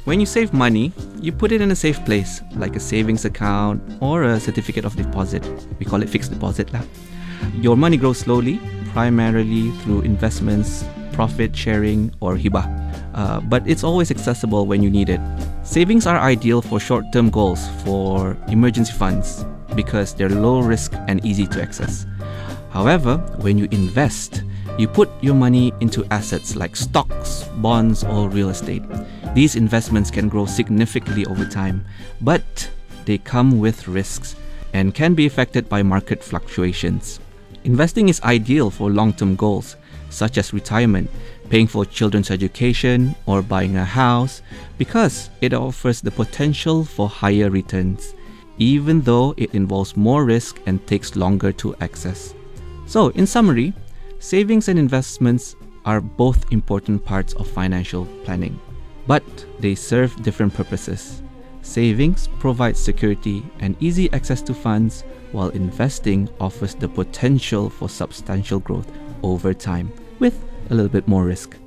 When you save money, you put it in a safe place, like a savings account or a certificate of deposit. We call it fixed deposit lah. Your money grows slowly, primarily through investments, profit sharing, or hibah. But it's always accessible when you need it. Savings are ideal for short-term goals, for emergency funds, because they're low risk and easy to access. However, when you invest, you put your money into assets like stocks, bonds, or real estate. These investments can grow significantly over time, but they come with risks and can be affected by market fluctuations. Investing is ideal for long-term goals, such as retirement, paying for children's education, or buying a house, because it offers the potential for higher returns, even though it involves more risk and takes longer to access. So, in summary, savings and investments are both important parts of financial planning, but they serve different purposes. Savings provides security and easy access to funds, while investing offers the potential for substantial growth over time with a little bit more risk.